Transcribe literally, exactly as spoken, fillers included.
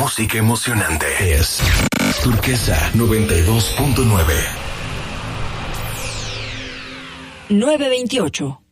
música emocionante es Turquesa noventa y dos punto nueve. nueve veintiocho.